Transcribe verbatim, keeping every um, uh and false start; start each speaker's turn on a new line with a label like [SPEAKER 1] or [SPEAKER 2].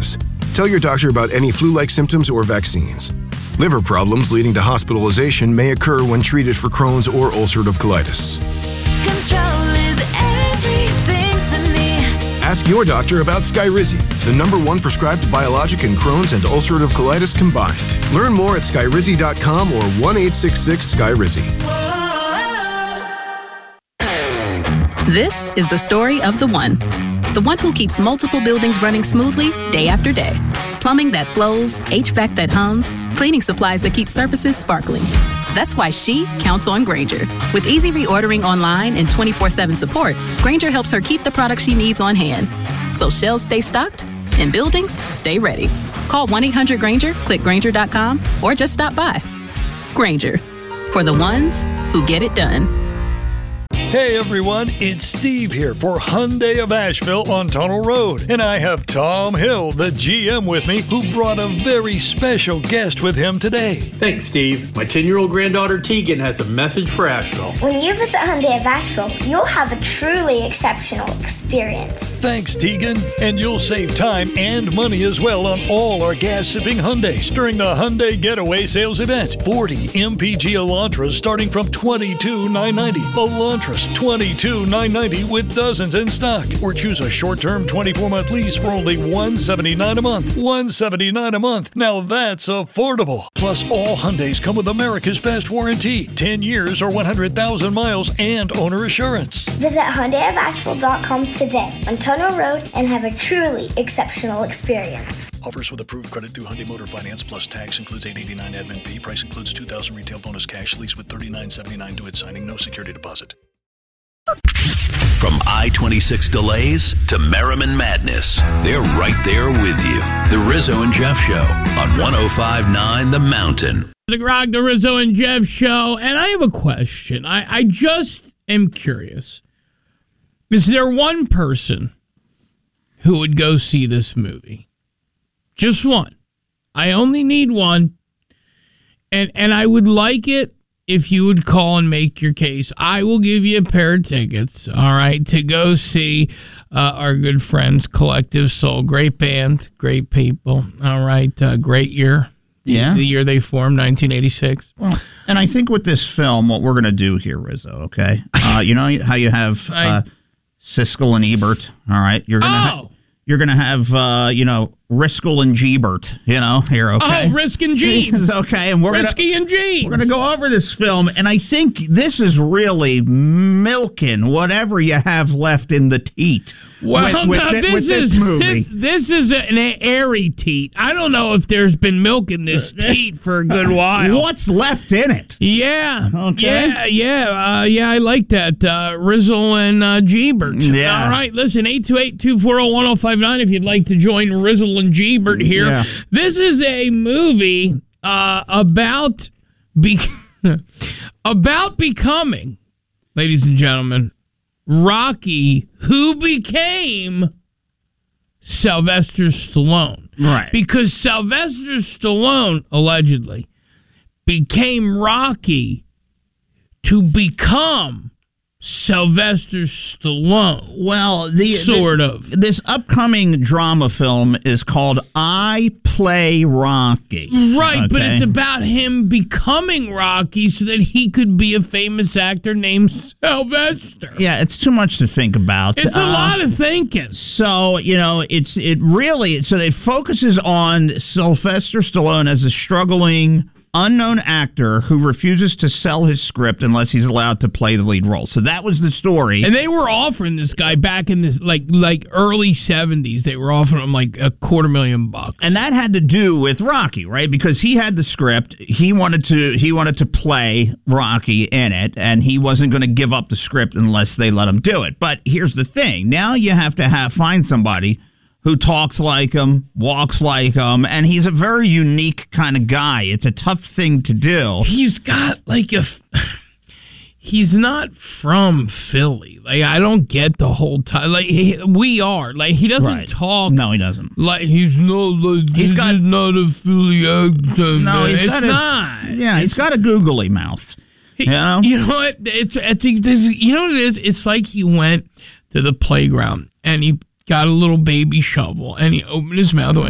[SPEAKER 1] viruses. Tell your doctor about any flu-like symptoms or vaccines. Liver problems leading to hospitalization may occur when treated for Crohn's or ulcerative colitis.
[SPEAKER 2] Control is everything to me.
[SPEAKER 1] Ask your doctor about Skyrizi, the number one prescribed biologic in Crohn's and ulcerative colitis combined. Learn more at skyrizi dot com or one eight six six Skyrizi.
[SPEAKER 3] This is the story of the one. The one who keeps multiple buildings running smoothly day after day. Plumbing that flows, H V A C that hums, cleaning supplies that keep surfaces sparkling. That's why she counts on Grainger. With easy reordering online and twenty-four seven support, Grainger helps her keep the products she needs on hand. So shelves stay stocked and buildings stay ready. Call one eight hundred Grainger, click Grainger dot com, or just stop by. Grainger, for the ones who get it done.
[SPEAKER 4] Hey everyone, it's Steve here for Hyundai of Asheville on Tunnel Road. And I have Tom Hill, the G M, with me, who brought a very special guest with him today.
[SPEAKER 5] Thanks, Steve. My ten-year-old granddaughter Tegan has a message for Asheville.
[SPEAKER 6] When you visit Hyundai of Asheville, you'll have a truly exceptional experience.
[SPEAKER 4] Thanks, Tegan. And you'll save time and money as well on all our gas-sipping Hyundais during the Hyundai Getaway Sales Event. forty M P G Elantras starting from twenty-two thousand nine hundred ninety dollars. Elantras twenty-two thousand nine hundred ninety dollars with dozens in stock. Or choose a short-term twenty-four month lease for only one hundred seventy-nine dollars a month. one hundred seventy-nine dollars a month. Now that's affordable. Plus, all Hyundais come with America's Best Warranty. ten years or one hundred thousand miles and owner assurance.
[SPEAKER 6] Visit Hyundai of Asheville dot com today on Tunnel Road and have a truly exceptional experience.
[SPEAKER 4] Offers with approved credit through Hyundai Motor Finance plus tax includes eight hundred eighty-nine dollars admin fee. Price includes two thousand dollars retail bonus cash. Lease with thirty-nine seventy-nine due at signing. No security deposit.
[SPEAKER 7] From I twenty-six delays to Merriman madness, they're right there with you. The Rizzo and Jeff Show on one oh five point nine The Mountain.
[SPEAKER 8] The Grog, the Rizzo and Jeff Show, and I have a question. I, I just am curious. Is there one person who would go see this movie? Just one. I only need one. And and I would like it if you would call and make your case. I will give you a pair of tickets, all right, to go see uh, our good friends, Collective Soul. Great band, great people, all right, uh, great year.
[SPEAKER 9] Yeah.
[SPEAKER 8] The year they formed, nineteen eighty-six.
[SPEAKER 9] Well, and I think with this film, what we're going to do here, Rizzo, okay? Uh, you know how you have uh, Siskel and Ebert, all right? You're going to
[SPEAKER 8] oh.
[SPEAKER 9] ha- you're going to have, uh, you know, Riskel and Jeebert, you know, here, okay?
[SPEAKER 8] Oh, Risk and Jeeves.
[SPEAKER 9] Okay, and we're
[SPEAKER 8] Risky
[SPEAKER 9] gonna,
[SPEAKER 8] and Jeeves.
[SPEAKER 9] We're going to go over this film, and I think this is really milking whatever you have left in the teat.
[SPEAKER 8] Well,
[SPEAKER 9] with, with,
[SPEAKER 8] now
[SPEAKER 9] th-
[SPEAKER 8] this
[SPEAKER 9] with this
[SPEAKER 8] is
[SPEAKER 9] movie.
[SPEAKER 8] This, this is an airy teat. I don't know if there's been milk in this teat for a good while.
[SPEAKER 9] What's left in it?
[SPEAKER 8] Yeah.
[SPEAKER 9] Okay.
[SPEAKER 8] Yeah, yeah, uh, yeah, I like that. Uh, Rizzle and uh, Jeebert.
[SPEAKER 9] Yeah.
[SPEAKER 8] All right, listen, eight two eight, two four zero, one zero five nine if you'd like to join Rizzle and Jeebert here.
[SPEAKER 9] Yeah.
[SPEAKER 8] This is a movie uh, about be- about becoming, ladies and gentlemen, Rocky, who became Sylvester Stallone.
[SPEAKER 9] Right.
[SPEAKER 8] Because Sylvester Stallone, allegedly, became Rocky to become Sylvester Stallone.
[SPEAKER 9] Well, the
[SPEAKER 8] sort
[SPEAKER 9] the,
[SPEAKER 8] of.
[SPEAKER 9] This upcoming drama film is called I Play Rocky.
[SPEAKER 8] Right,
[SPEAKER 9] okay?
[SPEAKER 8] but it's about him becoming Rocky so that he could be a famous actor named Sylvester.
[SPEAKER 9] Yeah, it's too much to think about.
[SPEAKER 8] It's a
[SPEAKER 9] Uh,
[SPEAKER 8] lot of thinking.
[SPEAKER 9] So, you know, it's it really so it focuses on Sylvester Stallone as a struggling unknown actor who refuses to sell his script unless he's allowed to play the lead role. So that was the story.
[SPEAKER 8] And they were offering this guy back in this like like early seventies. They were offering him like a quarter million bucks.
[SPEAKER 9] And that had to do with Rocky, right? Because he had the script. He wanted to he wanted to play Rocky in it, and he wasn't going to give up the script unless they let him do it. But here's the thing. Now you have to have find somebody who talks like him, walks like him, and he's a very unique kind of guy. It's a tough thing to do.
[SPEAKER 8] He's got like a... He's not from Philly. Like, I don't get the whole time. Like, he, we are. Like, he doesn't
[SPEAKER 9] Right.
[SPEAKER 8] talk.
[SPEAKER 9] No, he doesn't.
[SPEAKER 8] Like, he's no, like,
[SPEAKER 9] He's
[SPEAKER 8] he's
[SPEAKER 9] got-
[SPEAKER 8] not a Philly accent.
[SPEAKER 9] No, he's
[SPEAKER 8] it's
[SPEAKER 9] got a,
[SPEAKER 8] not.
[SPEAKER 9] Yeah, he's got a googly mouth.
[SPEAKER 8] He-
[SPEAKER 9] You know?
[SPEAKER 8] You know what? It's, I think this, you know what it is? It's like he went to the playground and he got a little baby shovel and he opened his mouth and went,